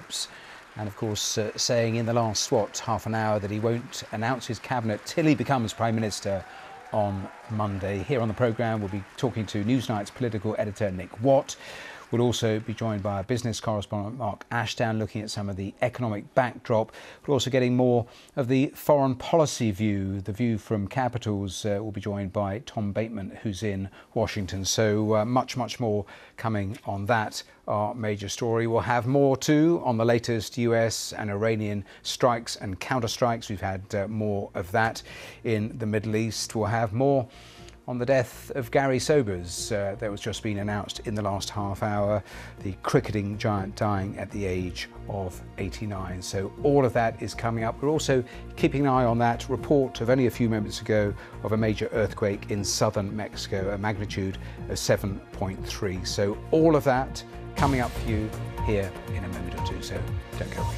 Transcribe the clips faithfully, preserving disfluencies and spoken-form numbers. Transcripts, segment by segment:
hopes. And of course, uh, saying in the last, what, half an hour that he won't announce his cabinet till he becomes Prime Minister on Monday. Here on the programme, we'll be talking to Newsnight's political editor, Nick Watt. We'll also be joined by our business correspondent, Mark Ashdown, looking at some of the economic backdrop. We're also getting more of the foreign policy view. The view from capitals uh, will be joined by Tom Bateman, who's in Washington. So uh, much, much more coming on that, our major story. We'll have more too on the latest U S and Iranian strikes and counter-strikes. We've had uh, more of that in the Middle East. We'll have more on the death of Gary Sobers. Uh, that was just been announced in the last half hour. The cricketing giant dying at the age of eighty-nine. So all of that is coming up. We're also keeping an eye on that report of only a few moments ago of a major earthquake in southern Mexico, a magnitude of seven point three. So all of that coming up for you here in a moment or two. So don't go away.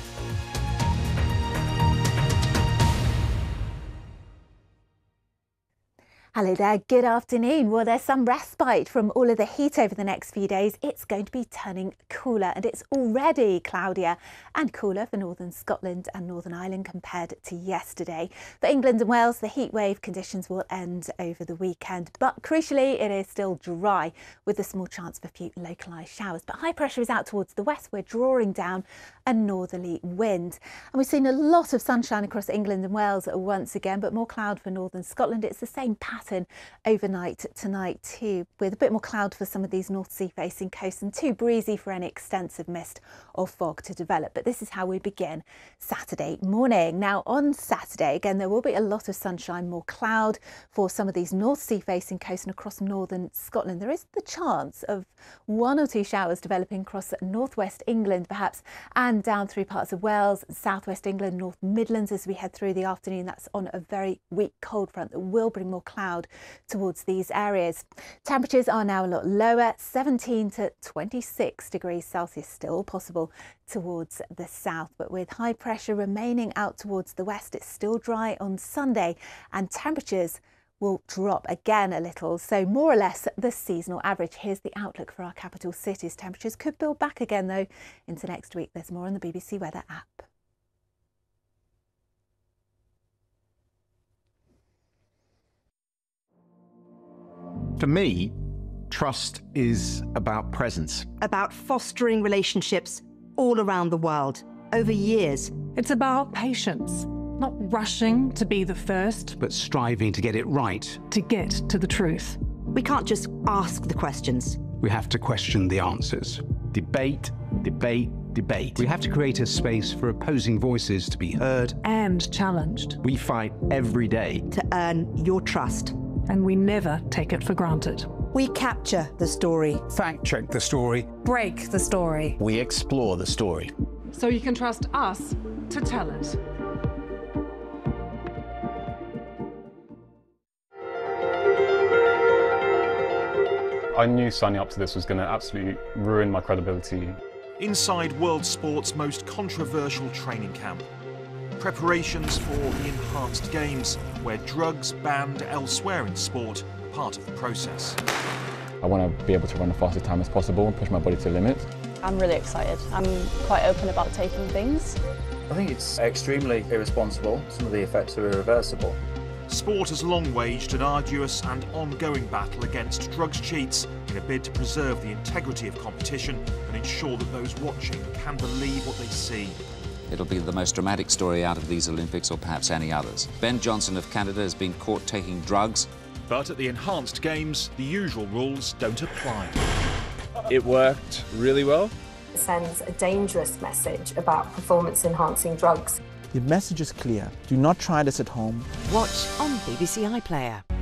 Hello there, good afternoon. Well, there's some respite from all of the heat over the next few days. It's going to be turning cooler, and it's already cloudier and cooler for northern Scotland and Northern Ireland compared to yesterday. For England and Wales, the heat wave conditions will end over the weekend, but crucially, it is still dry with a small chance of a few localised showers. But high pressure is out towards the west. We're drawing down a northerly wind, and we've seen a lot of sunshine across England and Wales once again, but more cloud for northern Scotland. It's the same pattern overnight tonight too, with a bit more cloud for some of these North Sea facing coasts and too breezy for any extensive mist or fog to develop. But this is how we begin Saturday morning. Now on Saturday, again, there will be a lot of sunshine, more cloud for some of these North Sea facing coasts and across northern Scotland. There is the chance of one or two showers developing across northwest England perhaps, and down through parts of Wales, southwest England, North Midlands as we head through the afternoon. That's on a very weak cold front that will bring more cloud towards these areas. Temperatures are now a lot lower, seventeen to twenty-six degrees Celsius still possible towards the south, but with high pressure remaining out towards the west, it's still dry on Sunday and temperatures will drop again a little, so more or less the seasonal average. Here's the outlook for our capital cities. Temperatures could build back again though into next week. There's more on the B B C Weather app. For me, trust is about presence. About fostering relationships all around the world, over years. It's about patience, not rushing to be the first, but striving to get it right. To get to the truth. We can't just ask the questions. We have to question the answers. Debate, debate, debate. We have to create a space for opposing voices to be heard and challenged. We fight every day to earn your trust. And we never take it for granted. We capture the story. Fact check the story. Break the story. We explore the story. So you can trust us to tell it. I knew signing up to this was going to absolutely ruin my credibility. Inside world sport's most controversial training camp. Preparations for the Enhanced Games, where drugs banned elsewhere in sport are part of the process. I want to be able to run the fastest time as possible and push my body to the limit. I'm really excited. I'm quite open about taking things. I think it's extremely irresponsible. Some of the effects are irreversible. Sport has long waged an arduous and ongoing battle against drugs cheats in a bid to preserve the integrity of competition and ensure that those watching can believe what they see. It'll be the most dramatic story out of these Olympics or perhaps any others. Ben Johnson of Canada has been caught taking drugs. But at the Enhanced Games, the usual rules don't apply. It worked really well. It sends a dangerous message about performance-enhancing drugs. The message is clear. Do not try this at home. Watch on B B C iPlayer.